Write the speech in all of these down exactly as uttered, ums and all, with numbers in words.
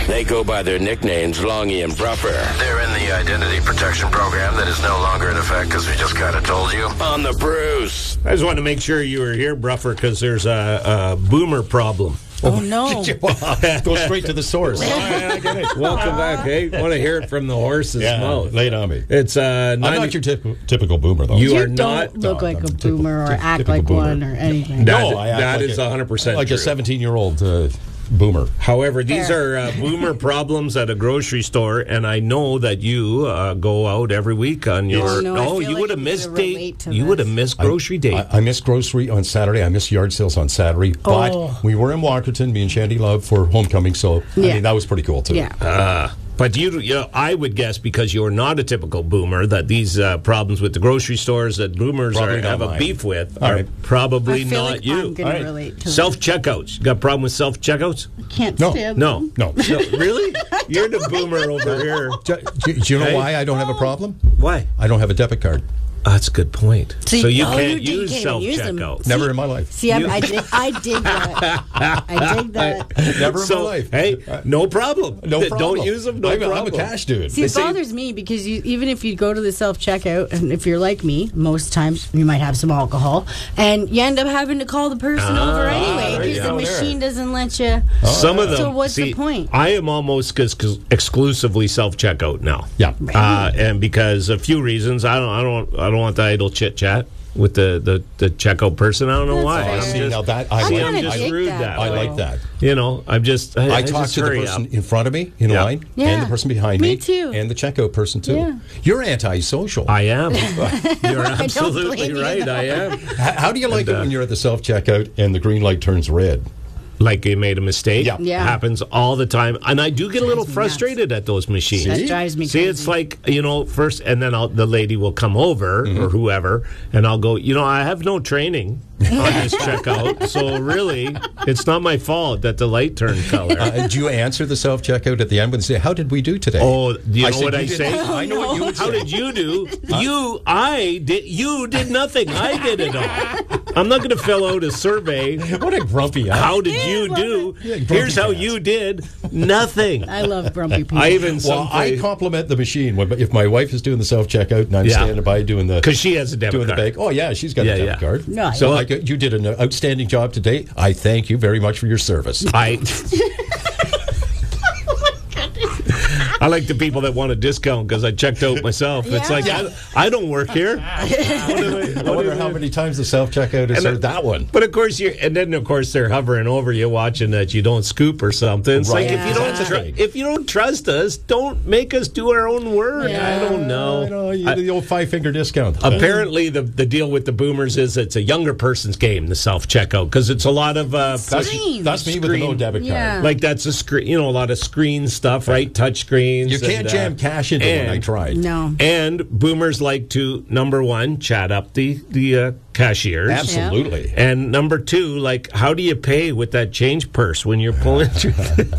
They go by their nicknames, Longy and Bruffer. They're in the identity protection program that is no longer in effect because we just kind of told you. On the Bruce. I just wanted to make sure you were here, Bruffer, because there's a, a boomer problem. Oh, no. Go straight to the source. Oh, yeah, I get it. Welcome back. Hey, want to hear it from the horse's Yeah, mouth. lay it on me. It's uh, I'm ninety not your typ- typical boomer, though. You You are don't not. look No, like I'm a typical- boomer or typ- act typical like boomer. one or anything. That- no, I act that like is a, one hundred percent like true. a seventeen-year-old uh, boomer. However, these Fair. are uh, boomer problems at a grocery store, and I know that you uh, go out every week on your. Oh, no, I feel you like would have I'm missed gonna date. relate to You would have this. missed grocery date. I, I miss grocery on Saturday. I miss yard sales on Saturday. But Oh. we were in Walkerton, me and Shandy Love, for homecoming, so I Yeah. mean, that was pretty cool, too. Yeah. Uh, but you, you know, I would guess because you're not a typical boomer that these uh, problems with the grocery stores that boomers Probably are, not have a mine. beef with All are right. probably I feel not like you. I'm going All to right. relate to Self checkouts. You got a problem with self checkouts? it. Can't No. stand No. them. No. No, really? You're the boomer over here. Do, do- do you know Hey. why I don't have a problem? Why? I don't have a debit card. Oh, that's a good point. See, so you oh, can't you use can't self use them. checkout. Never in my life. See, I, I, dig, I dig that. I dig that. Never in So, my life. hey, no problem. No Th- problem. Don't use them. No I'm, problem. I'm a cash dude. See, it say- bothers me because you, even if you go to the self checkout, and if you're like me, most times you might have some alcohol, and you end up having to call the person Ah, over anyway there you because the go. machine doesn't let you. Some of them. So what's see, the point? I am almost ex- exclusively self checkout now. Yeah. Uh, and because a few reasons, I don't, I don't, I don't want the idle chit chat with the, the, the checkout person. I don't know That's why. fair. I'm See, just- now that I I like. kinda just dig rude that. that I way. like that. You know, I'm just. I, I, I talk just to the hurry person up. in front of me in Yeah. line Yeah. and the person behind Me me. too. And the checkout person, too. Yeah. You're antisocial. I am. You're blame absolutely you, right. though. I am. H- How do you like And, it uh, when you're at the self-checkout and the green light turns red? Like you made a mistake. Yeah. Yeah. Happens all the time. And I do get a little Drives me frustrated at those machines. That drives me See, crazy. it's like, you know, first, and then I'll, the lady will come over Mm-hmm. or whoever, and I'll go, you know, I have no training on this checkout, so really, it's not my fault that the light turned color. Uh, do you answer the self-checkout at the end when they say, how did we do today? Oh, do you know said, what "You I did- say? I know what you would How say. did you do? You, I did. You did nothing. I did it all. I'm not going to fill out a survey. What a grumpy ass. How did you do? Yeah, grumpy Here's how cats. you did. Nothing. I love grumpy people. I even Well, I someplace compliment the machine. When, if my wife is doing the self-checkout and I'm Yeah. standing by doing the because she has a debit doing card. the bank, oh, yeah, she's got Yeah, a debit yeah. card. Nice. So like, uh, you did an outstanding job today. I thank you very much for your service. I. I like the people that want a discount because I checked out myself. It's Yeah. like Yeah. I, I don't work here. What am I- I what wonder am how I- many times the self-checkout has And heard I- that one. But of course, you and then of course they're hovering over you, watching that you don't scoop or something. It's like Right. if you don't Yeah. tru- if you don't trust us, don't make us do our own work. Yeah. I don't know. You know, you- I- the old five-finger discount. apparently, the the deal with the boomers is it's a younger person's game, the self checkout, because it's a lot of uh, that's, push- Screen. that's me with a no Screen. debit card. Yeah. like that's a screen, you know, a lot of screen stuff, right? Touch screens. You can't and, uh, jam cash into and- one. I tried. No. And boomers like to number one chat up the the uh, cashiers. Absolutely. And number two, like, how do you pay with that change purse when you're pulling? through?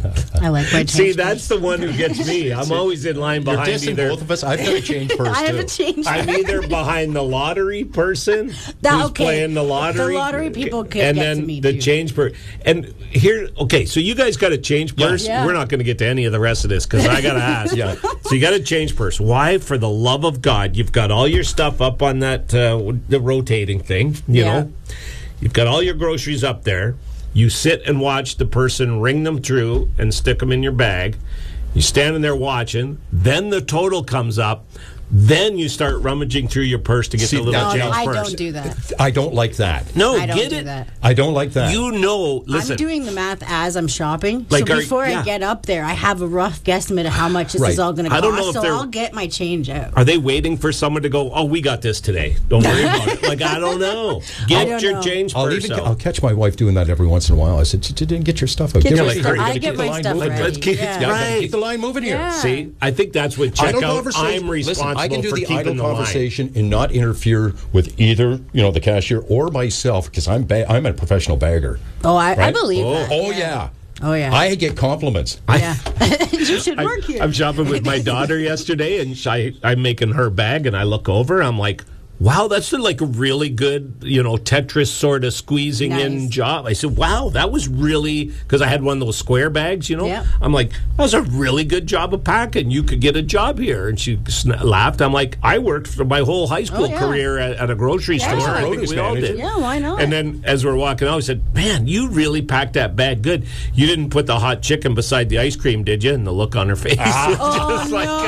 I like my change. See, that's the one who gets me. I'm always in line You're behind dissing either. both of us. I've got a change purse, I too. haven't changed. I'm either behind the lottery person That- who's okay. playing the lottery. The lottery people could and get then to me, the too. change purse. And here, okay, so you guys got a change purse. Yeah. We're not going to get to any of the rest of this because I got to ask. Yeah. So you got a change purse. Why, for the love of God, you've got all your stuff up on that uh, the rotating thing. You Yeah. know, you've got all your groceries up there. You sit and watch the person ring them through and stick them in your bag. You're standing there watching. Then the total comes up. Then you start rummaging through your purse to get See, the little now- No, change no, I purse. don't do that. I don't like that. No, I don't get do it. that. I don't like that. You know, listen. I'm doing the math as I'm shopping. Like, so are- before yeah. I get up there, I have a rough guesstimate of how much this Right. is all going to I cost. don't know if so they're- I'll get my change out. Are they waiting for someone to go, oh, we got this today. Don't worry about it. Like, I don't know. Get don't your know. change I'll purse even out. I'll catch my wife doing that every once in a while. I said, "You didn't get your stuff out. Get Get your ready. stuff- You gotta I keep get the my line stuff moving ready. here. Let's keep- Yeah. Yeah, gotta Right. keep the line moving here. Yeah. See, I think that's what Idle checkout. conversation. I'm responsible Listen, I can do for the keeping idle the line. conversation and not interfere with either, you know, the cashier or myself because I'm ba- I'm a professional bagger. Oh, I, I Right? believe Oh, that. oh yeah. Oh, yeah. I get compliments. Yeah. You should work here. I'm shopping with my daughter yesterday, and I, I'm making her bag, and I look over. I'm like, wow, that's like a really good, you know, Tetris sort of squeezing in Nice. job. I said, wow, that was really, because I had one of those square bags, you know. Yeah. I'm like, that was a really good job of packing. You could get a job here. And she sn- laughed. I'm like, I worked for my whole high school Oh, yeah. career at, at a grocery Yeah. store. I think Produce we all manager. did. Yeah, why not? And then as we're walking out, I said, man, you really packed that bag good. You didn't put the hot chicken beside the ice cream, did you? And the look on her face. Oh, Just like,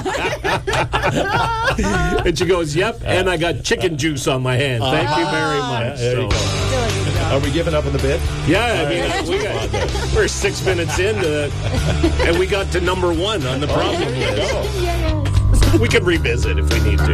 no. and she goes, yep, and I got chicken juice on my hand. Thank you very much. There you So, go. Are we giving up on the bid? yeah, I mean, we got, we're six minutes into, and we got to number one on the problem list. Go. Yes. We can revisit if we need to.